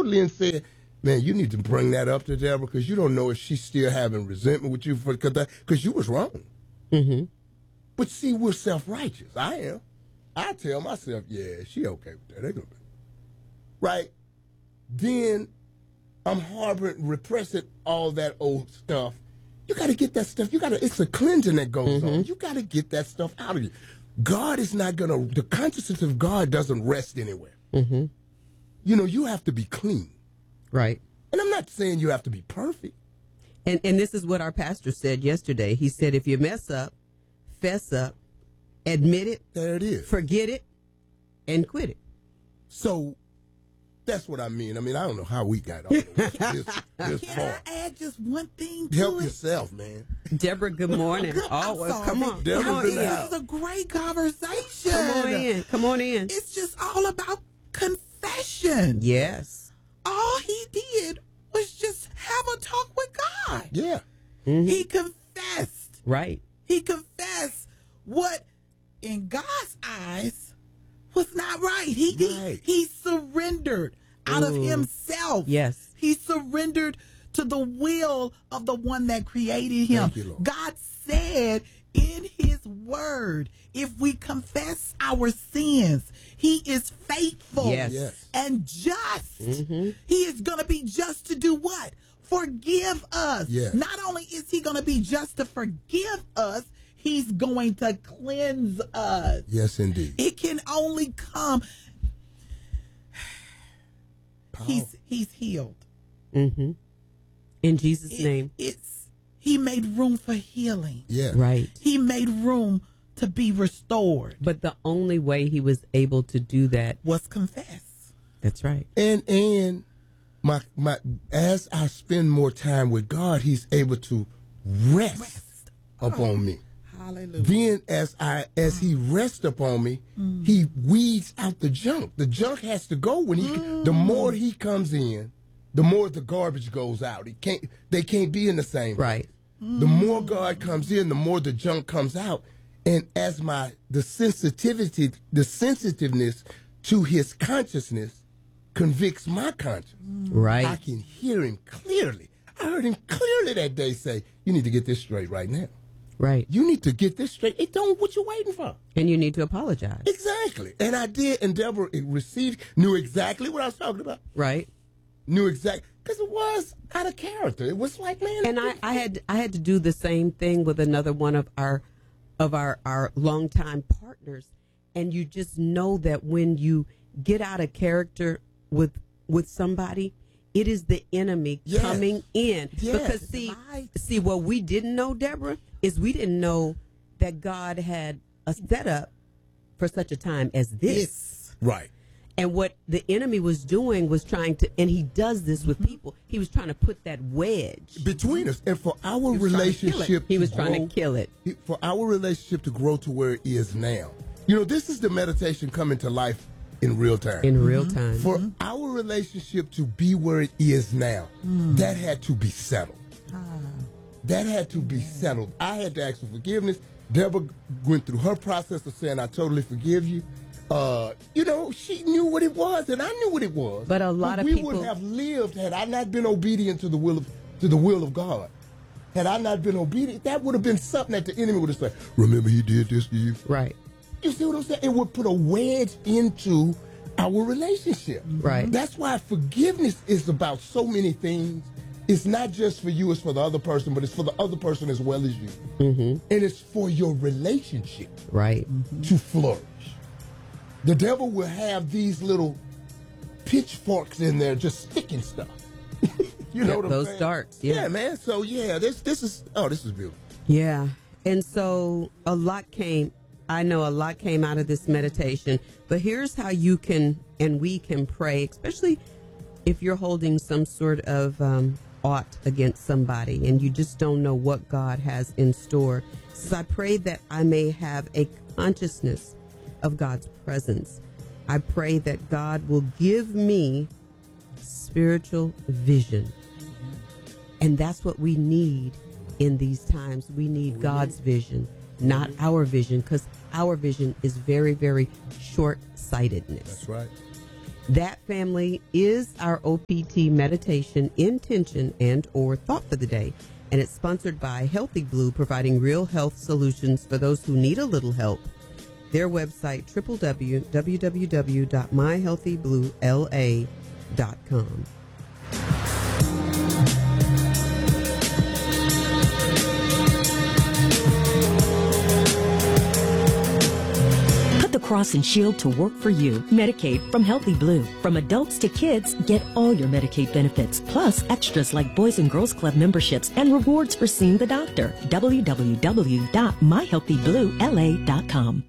privately and said, man, you need to bring that up to Deborah because you don't know if she's still having resentment with you because you was wrong. Mm-hmm. But see, we're self-righteous. I am. I tell myself, yeah, she okay with that. They gonna be right. Then I'm harboring, repressing all that old stuff. You got to get that stuff. It's a cleansing that goes on. You got to get that stuff out of you. God is not going to, the consciousness of God doesn't rest anywhere. Mm-hmm. You know, you have to be clean. Right. And I'm not saying you have to be perfect. And this is what our pastor said yesterday. He said, if you mess up, fess up, admit it. There it is. Forget it, and quit it. So that's what I mean. I mean, I don't know how we got all this Can far. I add just one thing to Help it? yourself, man. Deborah, good morning. I'm sorry. Come on. Deborah's Come on in the in. house. This is a great conversation. Come on in. It's just all about confession. Yes. All he did was just have a talk with God. Yeah. Mm-hmm. He confessed. Right. He confessed what, in God's eyes, was not right. He surrendered out of himself. Yes. He surrendered to the will of the one that created him. Thank you, Lord. God said in his word, if we confess our sins, he is faithful Yes. and just. He is going to be just to do what? Forgive us. Yes. Not only is he going to be just to forgive us, he's going to cleanse us. Yes, indeed. It can only come. Powerful. He's healed. Mm-hmm. In Jesus' name. He made room for healing. Yeah. Right. He made room to be restored. But the only way he was able to do that Was confess. That's right. And my as I spend more time with God, he's able to rest upon me. Hallelujah. Then as he rests upon me, he weeds out the junk. The junk has to go when the more he comes in, the more the garbage goes out. They can't be in the same Right. place. The more God comes in, the more the junk comes out. And as the sensitiveness to his consciousness convicts my conscience. Right. I can hear him clearly. I heard him clearly that day say, you need to get this straight right now. Right. You need to get this straight. It don't what you waiting for. And you need to apologize. Exactly. And I did, and Deborah knew exactly what I was talking about. Right. Knew exactly, because it was out of character. It was like, man. And I had to do the same thing with another one of our longtime partners. And you just know that when you get out of character with somebody, it is the enemy Yes. coming in. Yes. Because see what we didn't know, Deborah, is we didn't know that God had a setup for such a time as this. Right. And what the enemy was doing was trying to, and he does this with people, he was trying to put that wedge Between us. And for our relationship He was trying to kill it. For our relationship to grow to where it is now. You know, this is the meditation coming to life in real time. In real time. For our relationship to be where it is now, that had to be settled. That had to be settled. I had to ask for forgiveness. Deborah went through her process of saying, I totally forgive you. You know, she knew what it was, and I knew what it was. But a lot of we people would have lived had I not been obedient to the will of God. Had I not been obedient, that would have been something that the enemy would have said. Remember, he did this to you. Right. You see what I'm saying? It would put a wedge into our relationship. Right. That's why forgiveness is about so many things. It's not just for you, it's for the other person, but it's for the other person as well as you. And it's for your relationship Right. to flourish. The devil will have these little pitchforks in there just sticking stuff. You know what I'm those saying? darts, yeah. Yeah, man. So, yeah, this is beautiful. Yeah. And so a lot came out of this meditation. But here's how you can, and we can pray, especially if you're holding some sort of ought against somebody and you just don't know what God has in store. It says, I pray that I may have a consciousness of God's presence. I pray that God will give me spiritual vision. And that's what we need in these times. We need God's vision, not our vision, because our vision is very, very short-sightedness. That's right. That family is our OPT meditation, intention, and or thought for the day. And it's sponsored by Healthy Blue, providing real health solutions for those who need a little help. Their website, www.myhealthybluela.com. The Cross and Shield to work for you. Medicaid from Healthy Blue. From adults to kids, get all your Medicaid benefits, plus extras like Boys and Girls Club memberships and rewards for seeing the doctor. www.myhealthybluela.com.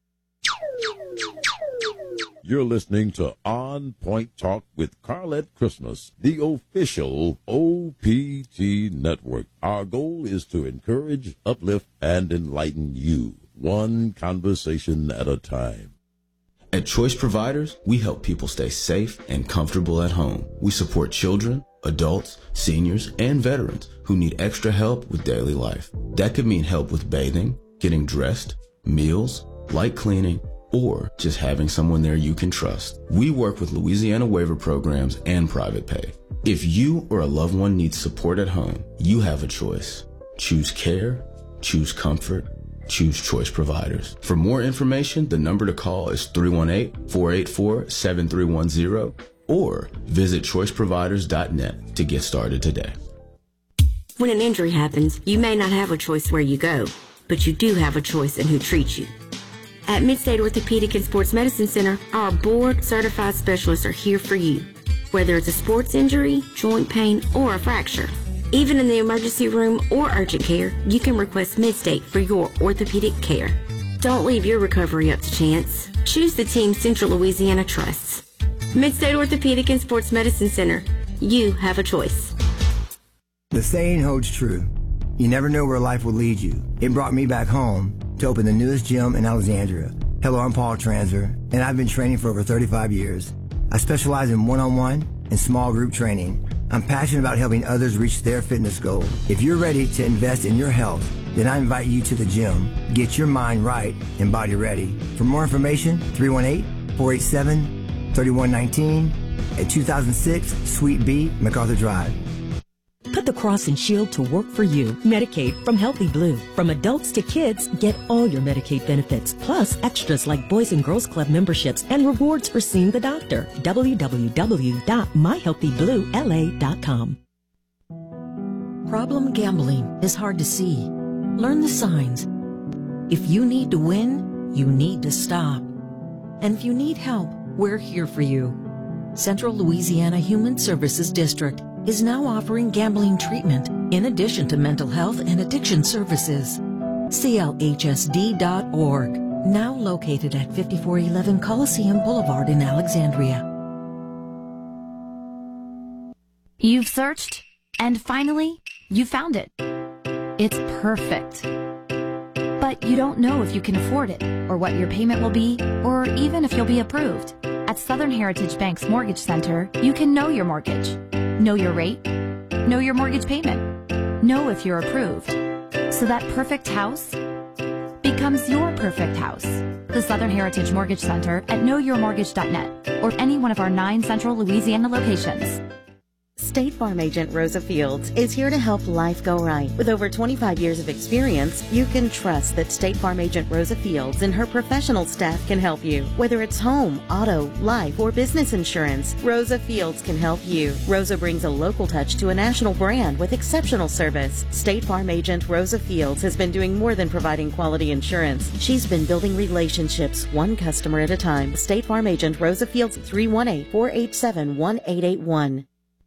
You're listening to On Point Talk with Carlette Christmas, the official OPT network. Our goal is to encourage, uplift, and enlighten you, one conversation at a time. At Choice Providers, we help people stay safe and comfortable at home. We support children, adults, seniors, and veterans who need extra help with daily life. That could mean help with bathing, getting dressed, meals, light cleaning, or just having someone there you can trust. We work with Louisiana waiver programs and private pay. If you or a loved one needs support at home, you have a choice. Choose care, choose comfort, choose Choice Providers. For more information, the number to call is 318-484-7310 or visit choiceproviders.net to get started today. When an injury happens, you may not have a choice where you go, but you do have a choice in who treats you. At Midstate Orthopedic and Sports Medicine Center, our board-certified specialists are here for you, whether it's a sports injury, joint pain, or a fracture. Even in the emergency room or urgent care, you can request Midstate for your orthopedic care. Don't leave your recovery up to chance. Choose the team Central Louisiana trusts. Midstate Orthopedic and Sports Medicine Center. You have a choice. The saying holds true. You never know where life will lead you. It brought me back home to open the newest gym in Alexandria. Hello, I'm Paul Transer, and I've been training for over 35 years. I specialize in one-on-one and small group training. I'm passionate about helping others reach their fitness goals. If you're ready to invest in your health, then I invite you to the gym. Get your mind right and body ready. For more information, 318-487-3119 at 2006 Suite B, MacArthur Drive. Put the Cross and Shield to work for you. Medicaid from Healthy Blue. From adults to kids, get all your Medicaid benefits, plus extras like Boys and Girls Club memberships and rewards for seeing the doctor. www.myhealthybluela.com. Problem gambling is hard to see. Learn the signs. If you need to win, you need to stop. And if you need help, we're here for you. Central Louisiana Human Services District is now offering gambling treatment in addition to mental health and addiction services. CLHSD.org, now located at 5411 Coliseum Boulevard in Alexandria. You've searched, and finally, you found it. It's perfect. But you don't know if you can afford it, or what your payment will be, or even if you'll be approved. At Southern Heritage Bank's Mortgage Center, you can know your mortgage, know your rate, know your mortgage payment, know if you're approved. So that perfect house becomes your perfect house. The Southern Heritage Mortgage Center at knowyourmortgage.net or any one of our 9 Central Louisiana locations. State Farm Agent Rosa Fields is here to help life go right. With over 25 years of experience, you can trust that State Farm Agent Rosa Fields and her professional staff can help you. Whether it's home, auto, life, or business insurance, Rosa Fields can help you. Rosa brings a local touch to a national brand with exceptional service. State Farm Agent Rosa Fields has been doing more than providing quality insurance. She's been building relationships, one customer at a time. State Farm Agent Rosa Fields, 318-487-1881.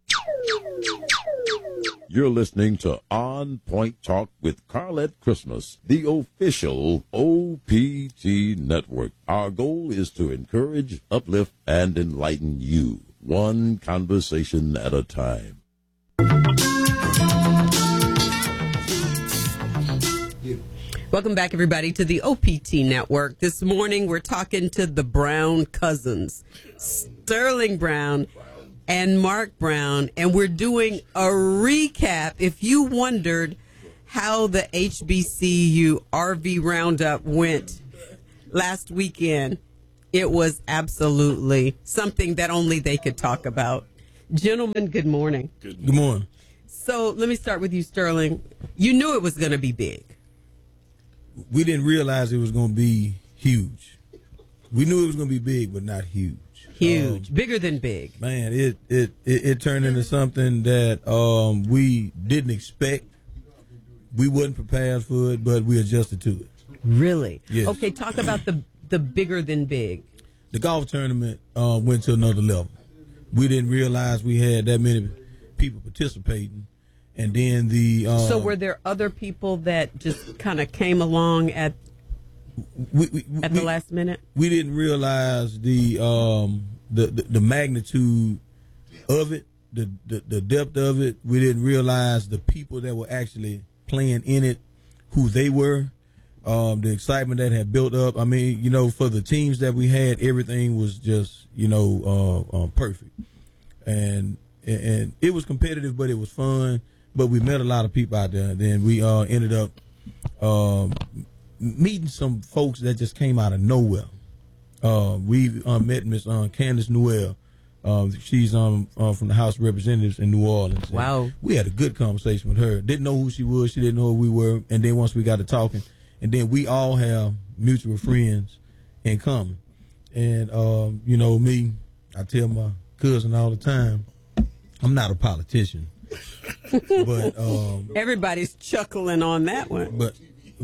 You're listening to On Point Talk with Carlette Christmas, the official OPT network. Our goal is to encourage, uplift, and enlighten you, one conversation at a time. Welcome back, everybody, to the OPT network. This morning, we're talking to the Brown cousins, Sterling Brown and Mark Brown, and we're doing a recap. If you wondered how the HBCU RV Roundup went last weekend, It was absolutely something that only they could talk about. Gentlemen, good morning. Good morning. So let me start with you, Sterling. You knew it was going to be big. We didn't realize it was going to be huge. We knew it was going to be big, but not huge. Huge, bigger than big. Man, it turned into something that we didn't expect. We wasn't prepared for it, but we adjusted to it. Really? Yes. Okay, talk about the bigger than big. The golf tournament went to another level. We didn't realize we had that many people participating. And then so were there other people that just kind of came along at the last minute? We didn't realize the magnitude of it, the depth of it. We didn't realize the people that were actually playing in it, who they were, the excitement that had built up. I mean, for the teams that we had, everything was just, perfect. And it was competitive, but it was fun. But we met a lot of people out there. Then we ended up meeting some folks that just came out of nowhere. We met Miss Candace Newell. She's from the House of Representatives in New Orleans. Wow. And we had a good conversation with her. Didn't know who she was. She didn't know who we were. And then once we got to talking, and then we all have mutual friends in common. And, me, I tell my cousin all the time, I'm not a politician. But everybody's chuckling on that one. But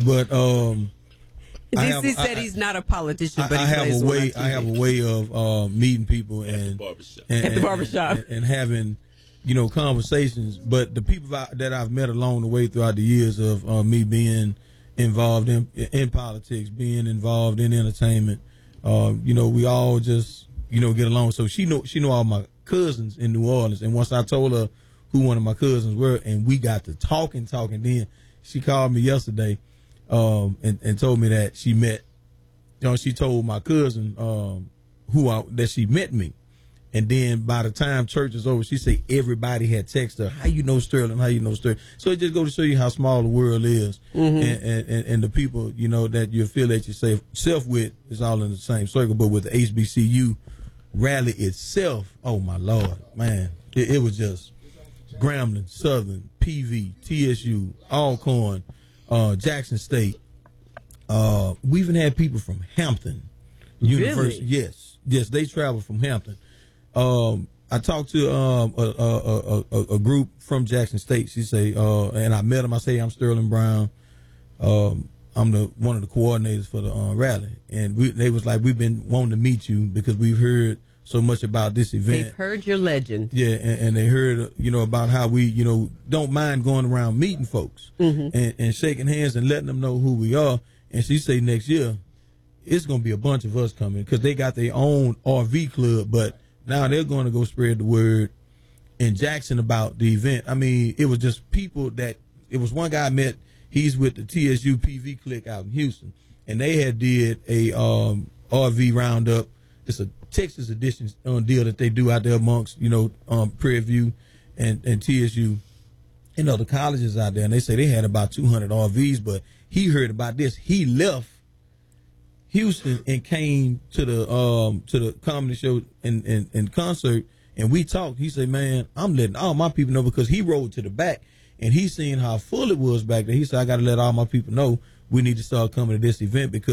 DC said he's not a politician, but he plays one on TV. I have a way of meeting people at the barbershop and having conversations. But the people that I've met along the way throughout the years of me being involved in politics, being involved in entertainment, we all just get along. So she know all my cousins in New Orleans, and once I told her who one of my cousins were, and we got to talking. Then she called me yesterday and told me that she met, she told my cousin that she met me. And then by the time church is over, she said everybody had texted her, how you know Sterling, how you know Sterling. So it just goes to show you how small the world is. Mm-hmm. And the people, that you affiliate yourself with is all in the same circle. But with the HBCU rally itself, oh my Lord, man, it was just Grambling, Southern, PV, TSU, Alcorn, Jackson State. We even had people from Hampton University. Really? Yes, they traveled from Hampton. I talked to a group from Jackson State. She say, and I met them. I say, I'm Sterling Brown. I'm one of the coordinators for the rally, and they was like, we've been wanting to meet you because we've heard so much about this event. They've heard your legend. Yeah, and they heard, about how we, don't mind going around meeting folks and shaking hands and letting them know who we are. And she say next year, it's going to be a bunch of us coming because they got their own RV club, but now they're going to go spread the word in Jackson about the event. I mean, it was just people it was one guy I met, he's with the TSU PV clique out in Houston, and they had did a RV roundup. It's a Texas edition deal that they do out there amongst, Prairie View and TSU and other colleges out there. And they say they had about 200 RVs, but he heard about this. He left Houston and came to the comedy show and concert, and we talked. He said, man, I'm letting all my people know, because he rode to the back and he seen how full it was back there. He said, I got to let all my people know we need to start coming to this event because